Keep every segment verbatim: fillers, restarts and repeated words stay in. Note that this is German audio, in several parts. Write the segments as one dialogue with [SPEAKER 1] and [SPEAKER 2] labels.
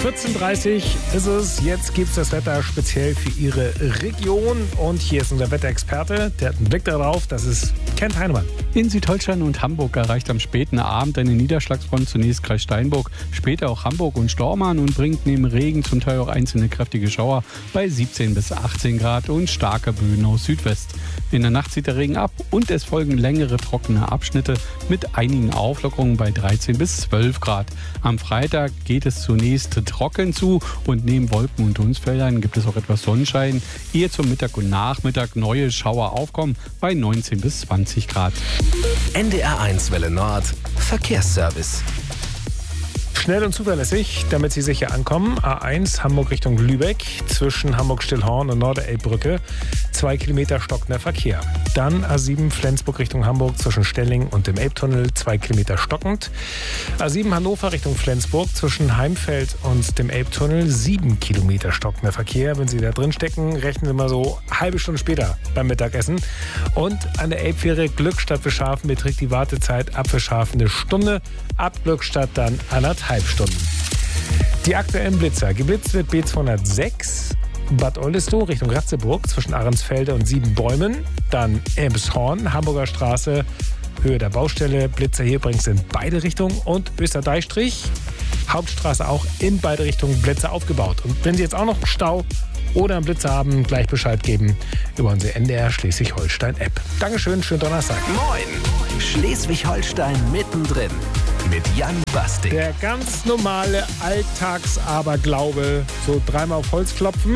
[SPEAKER 1] vierzehn Uhr dreißig ist es. Jetzt gibt es das Wetter speziell für Ihre Region. Und hier ist unser Wetterexperte. Der hat einen Blick darauf. Das ist Kent Heinemann.
[SPEAKER 2] In Südholstein und Hamburg erreicht am späten Abend eine Niederschlagsfront zunächst Kreis Steinburg, später auch Hamburg und Stormarn und bringt neben Regen zum Teil auch einzelne kräftige Schauer bei siebzehn bis achtzehn Grad und starke Böen aus Südwest. In der Nacht zieht der Regen ab und es folgen längere trockene Abschnitte mit einigen Auflockerungen bei dreizehn bis zwölf Grad. Am Freitag geht es zunächst trocken zu und neben Wolken und Dunstfeldern gibt es auch etwas Sonnenschein, ehe zum Mittag und Nachmittag neue Schauer aufkommen bei neunzehn bis zwanzig Grad.
[SPEAKER 3] N D R eins Welle Nord Verkehrsservice.
[SPEAKER 1] Schnell und zuverlässig, damit Sie sicher ankommen. A eins Hamburg Richtung Lübeck, zwischen Hamburg-Stillhorn und Norderelbbrücke, zwei Kilometer stockender Verkehr. Dann A sieben Flensburg Richtung Hamburg, zwischen Stelling und dem Elbtunnel, zwei Kilometer stockend. A sieben Hannover Richtung Flensburg, zwischen Heimfeld und dem Elbtunnel, sieben Kilometer stockender Verkehr. Wenn Sie da drin stecken, rechnen Sie mal so eine halbe Stunde später beim Mittagessen. Und an der Elbfähre Glückstadt Fischhafen beträgt die Wartezeit ab Fischhafen eine Stunde, ab Glückstadt dann anderthalb Stunden. Die aktuellen Blitzer. Geblitzt wird B zweihundertsechs, Bad Oldesloe Richtung Ratzeburg zwischen Ahrensfelde und Siebenbäumen. Dann Elmshorn, Hamburger Straße, Höhe der Baustelle. Blitzer hier übrigens in beide Richtungen. Und Österdeichstrich, Hauptstraße auch in beide Richtungen Blitzer aufgebaut. Und wenn Sie jetzt auch noch einen Stau oder einen Blitzer haben, gleich Bescheid geben über unsere N D R Schleswig-Holstein-App. Dankeschön, schönen Donnerstag.
[SPEAKER 3] Moin, Schleswig-Holstein mittendrin mit Jan Bastik.
[SPEAKER 1] Der ganz normale Alltagsaberglaube, so dreimal auf Holz klopfen.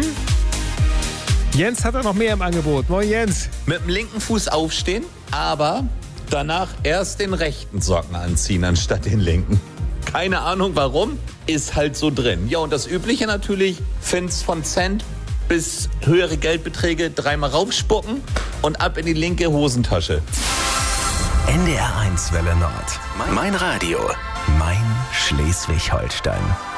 [SPEAKER 1] Jens hat da noch mehr im Angebot. Moin Jens.
[SPEAKER 4] Mit dem linken Fuß aufstehen, aber danach erst den rechten Socken anziehen, anstatt den linken. Keine Ahnung warum, ist halt so drin. Ja, und das Übliche natürlich, Fins von Cent bis höhere Geldbeträge dreimal raufspucken und ab in die linke Hosentasche.
[SPEAKER 3] N D R eins Welle Nord. Mein Radio. Mein Schleswig-Holstein.